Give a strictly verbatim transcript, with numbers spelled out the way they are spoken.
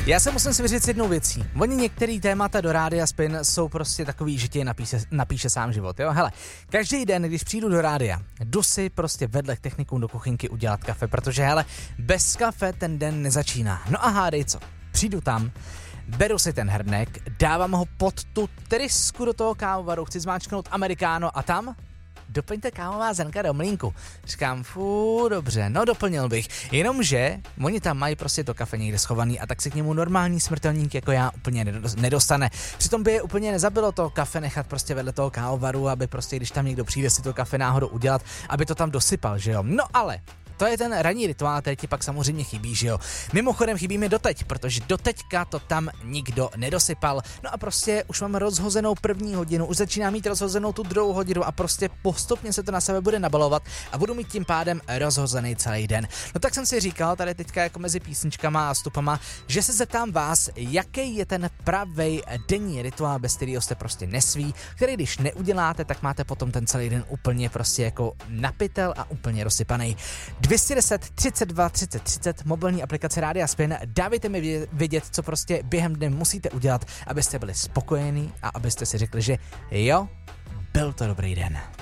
Já se musím svěřit s jednou věcí. Oni některý témata do Rádia Spin jsou prostě takový, že ti je napíše, napíše sám život, jo? Hele, každý den, když přijdu do rádia, jdu si prostě vedle k technikům do kuchynky udělat kafe, protože hele, bez kafe ten den nezačíná. No a hádej co, přijdu tam, beru si ten hrnek, dávám ho pod tu trysku do toho kávovaru, chci zmáčknout amerikáno a tam doplňte kávová zrnka do mlýnku. Říkám, fú, dobře, no doplnil bych. Jenomže oni tam mají prostě to kafe někde schovaný a tak se k němu normální smrtelník jako já úplně nedostane. Přitom by je úplně nezabilo to kafe nechat prostě vedle toho kávovaru, aby prostě když tam někdo přijde si to kafe náhodou udělat, aby to tam dosypal, že jo. No ale to je ten ranní rituál, který ti pak samozřejmě chybí, že jo. Mimochodem chybí mi doteď, protože doteďka to tam nikdo nedosypal. No a prostě už mám rozhozenou první hodinu, už začínám mít rozhozenou tu druhou hodinu a prostě postupně se to na sebe bude nabalovat a budu mít tím pádem rozhozený celý den. No tak jsem si říkal tady teďka jako mezi písničkama a stupama, že se zeptám vás, jaký je ten pravej denní rituál, bez kterého jste prostě nesví, který když neuděláte, tak máte potom ten celý den úplně prostě jako napitel a úplně rozsypaný. dvě stě deset třicet dva třicet třicet, mobilní aplikace Rádia Spin, dávejte mi vědět, co prostě během dne musíte udělat, abyste byli spokojení a abyste si řekli, že jo, byl to dobrý den.